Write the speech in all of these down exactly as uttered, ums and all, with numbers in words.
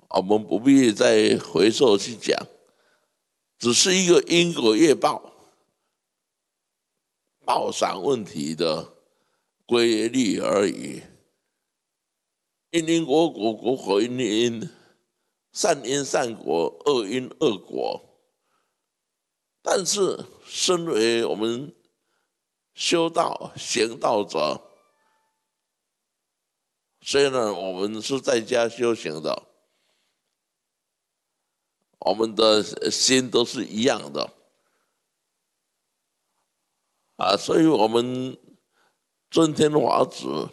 我们不必再回溯去讲，只是一个英国月报报赏问题的规律而已。因因果果，果果因因，善因善果，恶因恶果。但是，身为我们修道行道者，虽然我们是在家修行的，我们的心都是一样的啊，所以我们尊天法旨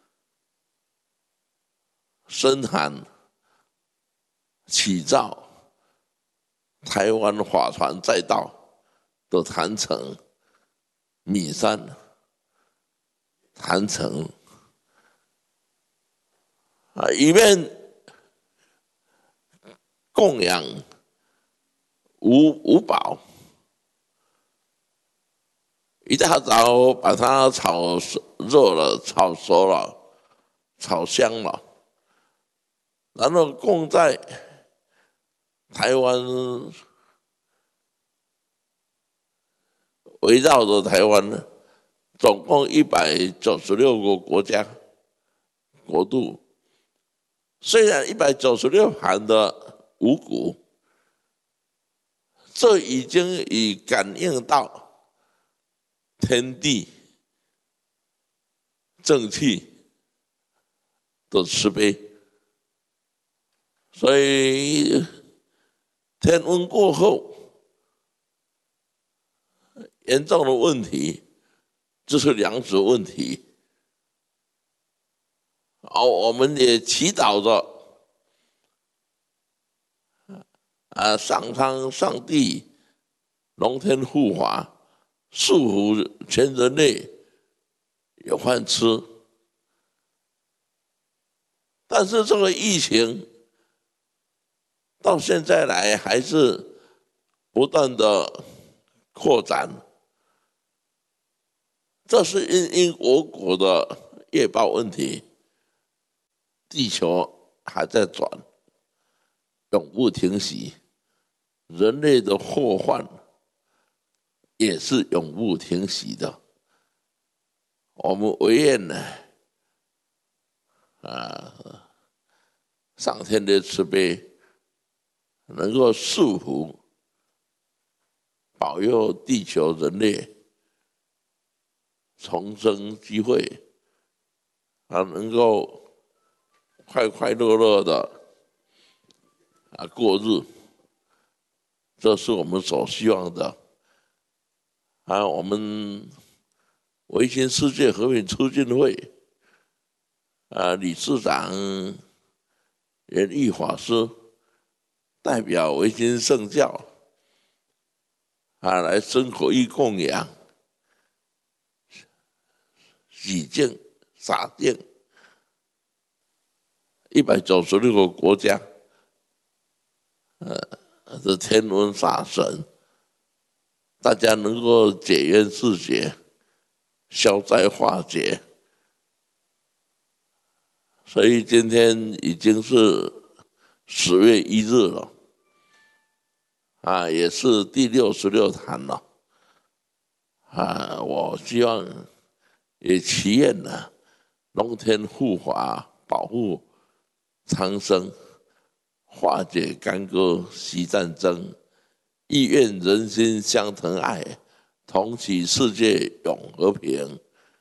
深函启照台湾法船载道的坛城米山坛城啊，一面供养五五宝，一大早把它炒热了、炒熟了、炒香了，然后供在台湾，围绕着台湾，总共一百九十六个国家国度。虽然一百九十六盘的五谷，这已经已感应到天地正气的慈悲，所以天温过后，严重的问题就是粮食问题。哦，我们也祈祷着，啊，上苍、上帝、龙天护法，祝福全人类有饭吃。但是这个疫情到现在来还是不断的扩展，这是因因果果的业报问题。地球还在转，永不停息，人类的祸患也是永不停息的。我们唯愿呢，啊，上天的慈悲能够祝福、保佑地球人类重生机会，啊，能够快快乐乐的啊过日，这是我们所希望的。啊，我们维新世界和平促进会啊理事长严毅法师代表维新圣教啊来生活义供养、洗净、洒净一百九十六个国家，呃，的天文煞神，大家能够解冤释结、消灾化解。所以今天已经是十月一日了，啊，也是第六十六坛了，啊，我希望也祈愿呢，龙天护法保护苍生，化解干戈息战争，亦愿人心相疼爱，同祈世界永和平。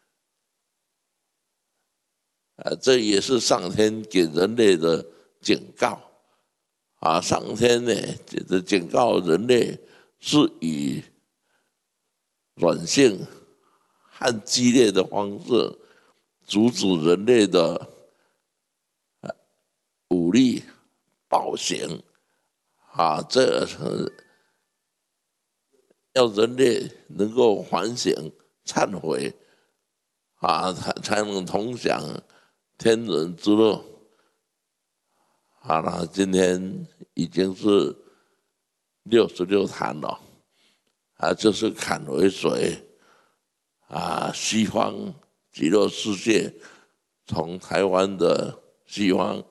啊，这也是上天给人类的警告啊！上天呢，这警告人类是以软性和激烈的方式阻止人类的武力暴行啊！这要人类能够反省、忏悔啊，才才能同享天伦之乐。好了，今天已经是六十六坛了，啊，就是坎为水啊，西方极乐世界从台湾的西方